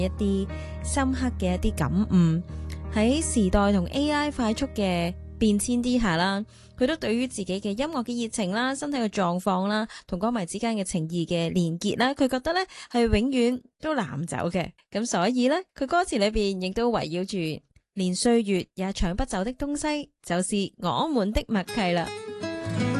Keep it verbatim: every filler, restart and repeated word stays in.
一啲深刻嘅一啲感悟。喺時代同 A I 快速嘅變遷之下啦，佢都對於自己嘅音樂嘅熱情啦、身體嘅狀況啦、同歌迷之間嘅情誼嘅連結啦，佢覺得咧係永遠都拿唔走嘅。咁所以咧，佢歌詞裏邊亦都圍繞住連歲月也搶不走的東西，就是我們的默契啦。